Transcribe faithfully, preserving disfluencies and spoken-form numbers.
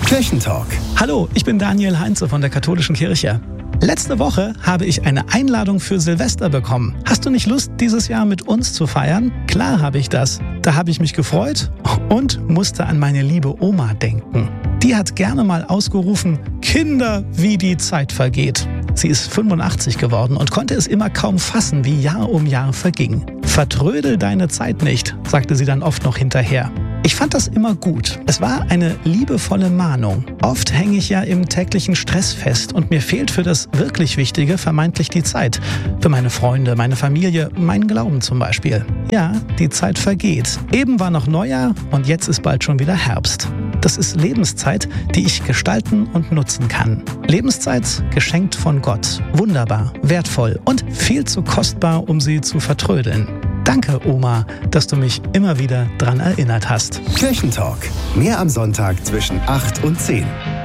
Kirchentalk. Hallo, ich bin Daniel Heinze von der Katholischen Kirche. Letzte Woche habe ich eine Einladung für Silvester bekommen. Hast du nicht Lust, dieses Jahr mit uns zu feiern? Klar habe ich das. Da habe ich mich gefreut und musste an meine liebe Oma denken. Die hat gerne mal ausgerufen: Kinder, wie die Zeit vergeht. Sie ist fünfundachtzig geworden und konnte es immer kaum fassen, wie Jahr um Jahr verging. Vertrödel deine Zeit nicht, sagte sie dann oft noch hinterher. Ich fand das immer gut. Es war eine liebevolle Mahnung. Oft hänge ich ja im täglichen Stress fest und mir fehlt für das wirklich Wichtige vermeintlich die Zeit. Für meine Freunde, meine Familie, meinen Glauben zum Beispiel. Ja, die Zeit vergeht. Eben war noch Neujahr und jetzt ist bald schon wieder Herbst. Das ist Lebenszeit, die ich gestalten und nutzen kann. Lebenszeit geschenkt von Gott. Wunderbar, wertvoll und viel zu kostbar, um sie zu vertrödeln. Danke, Oma, dass du mich immer wieder dran erinnert hast. Kirchentalk. Mehr am Sonntag zwischen acht und zehn.